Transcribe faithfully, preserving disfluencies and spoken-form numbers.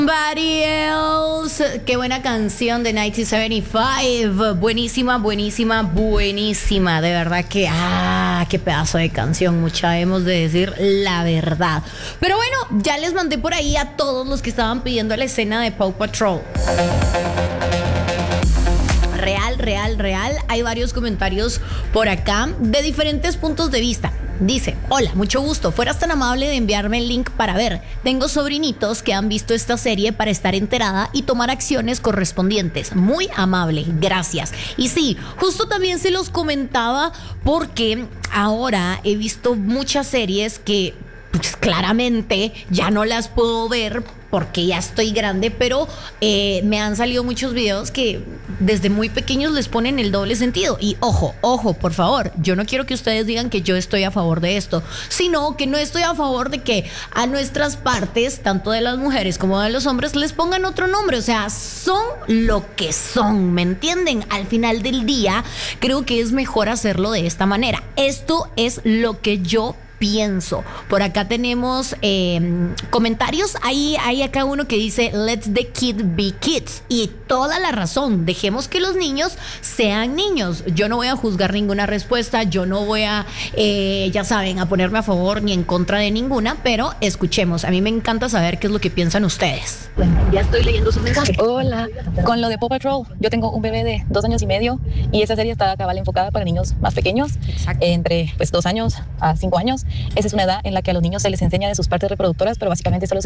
Somebody Else. Qué buena canción de mil novecientos setenta y cinco. Buenísima, buenísima, buenísima. De verdad que, ah, qué pedazo de canción. Mucha hemos de decir la verdad. Pero bueno, ya les mandé por ahí a todos los que estaban pidiendo la escena de Paw Patrol. Real, real, real. Hay varios comentarios por acá de diferentes puntos de vista. Dice, hola, mucho gusto. Fueras tan amable de enviarme el link para ver. Tengo sobrinitos que han visto esta serie para estar enterada y tomar acciones correspondientes. Muy amable, gracias. Y sí, justo también se los comentaba porque ahora he visto muchas series que pues, claramente ya no las puedo ver porque ya estoy grande, pero eh, me han salido muchos videos que desde muy pequeños les ponen el doble sentido. Y ojo, ojo, por favor, yo no quiero que ustedes digan que yo estoy a favor de esto, sino que no estoy a favor de que a nuestras partes, tanto de las mujeres como de los hombres, les pongan otro nombre. O sea, son lo que son, ¿me entienden? Al final del día, creo que es mejor hacerlo de esta manera. Esto es lo que yo pienso. Por acá tenemos eh, comentarios. Hay, hay acá uno que dice let the kid be kids. Y toda la razón. Dejemos que los niños sean niños. Yo no voy a juzgar ninguna respuesta. Yo no voy a, eh, ya saben, a ponerme a favor ni en contra de ninguna. Pero escuchemos. A mí me encanta saber qué es lo que piensan ustedes. Ya estoy leyendo sus mensajes. Hola. Con lo de Paw Patrol, yo tengo un bebé de dos años y medio y esa serie está cabal enfocada para niños más pequeños. Exacto. Entre pues dos años a cinco años. Esa es una edad en la que a los niños se les enseña de sus partes reproductoras, pero básicamente solo